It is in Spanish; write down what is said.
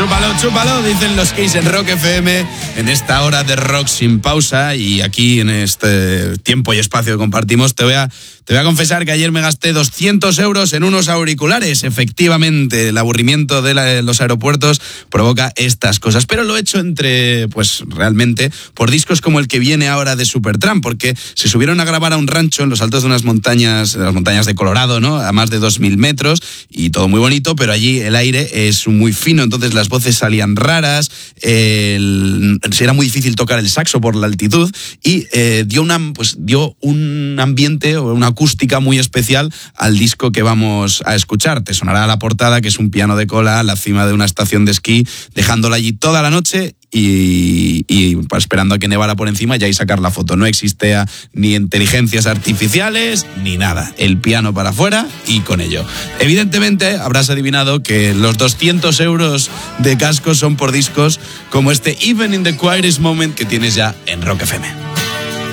Chúpalo, chúpalo, dicen los Kiss en Rock FM, en esta hora de rock sin pausa. Y aquí en este tiempo y espacio que compartimos te voy a confesar que ayer me gasté 200 euros en unos auriculares. Efectivamente, el aburrimiento de los aeropuertos provoca estas cosas, pero lo he hecho realmente por discos como el que viene ahora de Supertramp, porque se subieron a grabar a un rancho en los altos de unas montañas, las montañas de Colorado, ¿no? A más de 2.000 metros, y todo muy bonito, pero allí el aire es muy fino, entonces las voces salían raras, era muy difícil tocar el saxo por la altitud, y dio un ambiente o una acústica muy especial al disco que vamos a escuchar. Te sonará la portada, que es un piano de cola a la cima de una estación de esquí, dejándola allí toda la noche y esperando a que nevara por encima y ahí sacar la foto. No existe ni inteligencias artificiales ni nada. El piano para afuera y con ello. Evidentemente habrás adivinado que los 200 euros de cascos son por discos como este Even in the Quietest Moment que tienes ya en Rock FM.